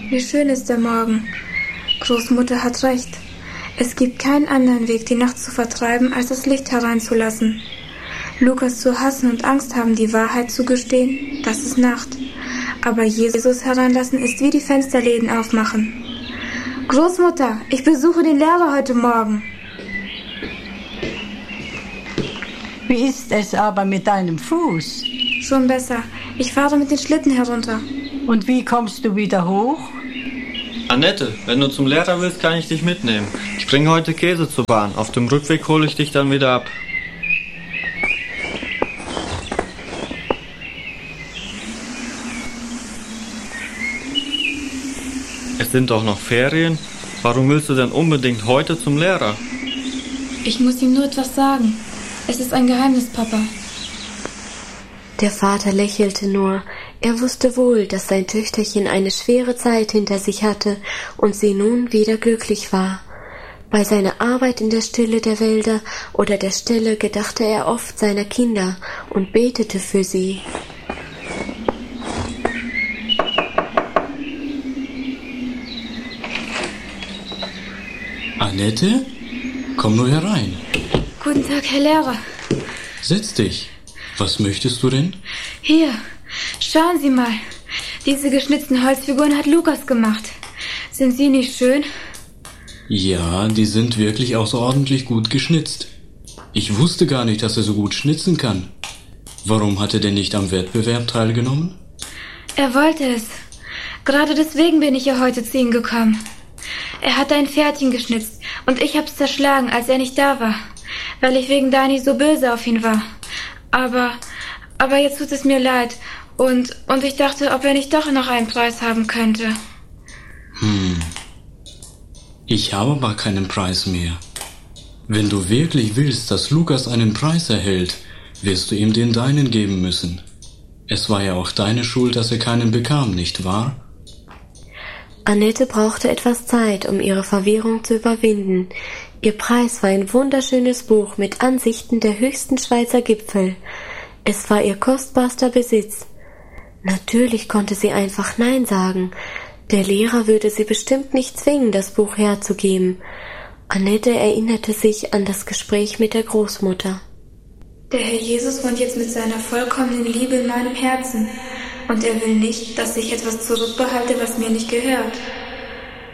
Wie schön ist der Morgen. Großmutter hat recht. Es gibt keinen anderen Weg, die Nacht zu vertreiben, als das Licht hereinzulassen. Lukas zu hassen und Angst haben, die Wahrheit zu gestehen, das ist Nacht. Aber Jesus hereinlassen ist wie die Fensterläden aufmachen. Großmutter, ich besuche den Lehrer heute Morgen. Wie ist es aber mit deinem Fuß? Schon besser. Ich fahre mit den Schlitten herunter. Und wie kommst du wieder hoch? Annette, wenn du zum Lehrer willst, kann ich dich mitnehmen. Ich bringe heute Käse zur Bahn. Auf dem Rückweg hole ich dich dann wieder ab. Es sind doch noch Ferien. Warum willst du denn unbedingt heute zum Lehrer? Ich muss ihm nur etwas sagen. Es ist ein Geheimnis, Papa. Der Vater lächelte nur. Er wusste wohl, dass sein Töchterchen eine schwere Zeit hinter sich hatte und sie nun wieder glücklich war. Bei seiner Arbeit in der Stille der Wälder oder der Ställe gedachte er oft seiner Kinder und betete für sie. Annette, komm nur herein. Guten Tag, Herr Lehrer. Setz dich. Was möchtest du denn? Hier, schauen Sie mal. Diese geschnitzten Holzfiguren hat Lukas gemacht. Sind sie nicht schön? Ja, die sind wirklich außerordentlich gut geschnitzt. Ich wusste gar nicht, dass er so gut schnitzen kann. Warum hat er denn nicht am Wettbewerb teilgenommen? Er wollte es. Gerade deswegen bin ich ja heute zu ihm gekommen. Er hat ein Pferdchen geschnitzt und ich hab's zerschlagen, als er nicht da war, weil ich wegen Dani so böse auf ihn war. Aber jetzt tut es mir leid und ich dachte, ob er nicht doch noch einen Preis haben könnte. Ich habe aber keinen Preis mehr. Wenn du wirklich willst, dass Lukas einen Preis erhält, wirst du ihm den deinen geben müssen. Es war ja auch deine Schuld, dass er keinen bekam, nicht wahr? Annette brauchte etwas Zeit, um ihre Verwirrung zu überwinden. Ihr Preis war ein wunderschönes Buch mit Ansichten der höchsten Schweizer Gipfel. Es war ihr kostbarster Besitz. Natürlich konnte sie einfach Nein sagen. Der Lehrer würde sie bestimmt nicht zwingen, das Buch herzugeben. Annette erinnerte sich an das Gespräch mit der Großmutter. Der Herr Jesus wohnt jetzt mit seiner vollkommenen Liebe in meinem Herzen. Und er will nicht, dass ich etwas zurückbehalte, was mir nicht gehört.